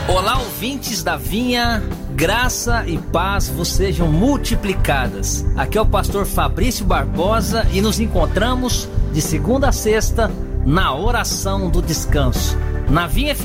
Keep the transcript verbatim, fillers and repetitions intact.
Olá, ouvintes da Vinha, graça e paz vos sejam multiplicadas. Aqui é o pastor Fabrício Barbosa e nos encontramos de segunda a sexta na oração do descanso. Na Vinha